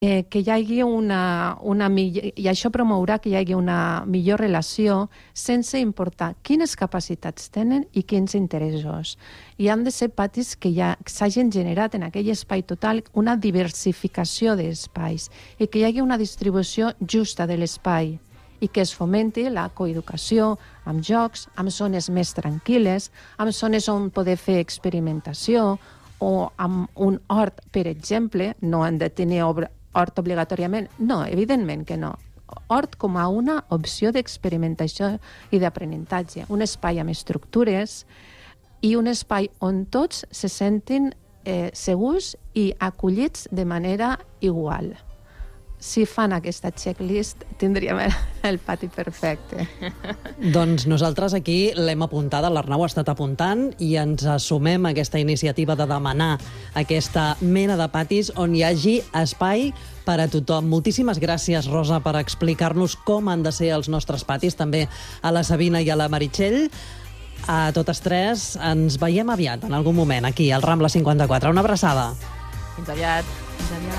que hi hagi i això promourà que hi hagi una millor relació sense importar quines capacitats tenen i quins interessos. I han de ser patis que ja s'hagin generat en aquell espai total una diversificació d'espais i que hi hagi una distribució justa de l'espai i que es fomenti la coeducació amb jocs, amb zones més tranquil·les, amb zones on poder fer experimentació o amb un hort, per exemple. No han de tenir hort obligatòriament. No, evidentment que no. Hort com a una opció d'experimentació i d'aprenentatge. Un espai amb estructures i un espai on tots se sentin segurs i acollits de manera igual. Si fan aquesta checklist, tindríem el pati perfecte. Doncs nosaltres aquí l'hem apuntada, l'Arnau ha estat apuntant i ens assumem a aquesta iniciativa de demanar aquesta mena de patis on hi hagi espai per a tothom. Moltíssimes gràcies, Rosa, per explicar-nos com han de ser els nostres patis, també a la Sabina i a la Meritxell. A totes tres ens veiem aviat, en algun moment, aquí, al Rambla 54. Una abraçada. Fins aviat.